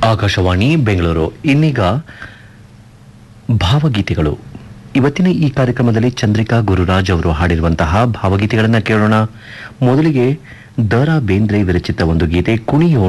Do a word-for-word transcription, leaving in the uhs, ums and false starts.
ಆಕಾಶವಾಣಿ ಬೆಂಗಳೂರು. ಇನ್ನೀಗ ಭಾವಗೀತೆಗಳು. ಇವತ್ತಿನ ಈ ಕಾರ್ಯಕ್ರಮದಲ್ಲಿ ಚಂದ್ರಿಕಾ ಗುರುರಾಜ್ ಅವರು ಹಾಡಿರುವಂತಹ ಭಾವಗೀತೆಗಳನ್ನು ಕೇಳೋಣ. ಮೊದಲಿಗೆ ದ ರಾ ಬೇಂದ್ರೆ ವಿರಚಿತ ಒಂದು ಗೀತೆ ಕುಣಿಯೋ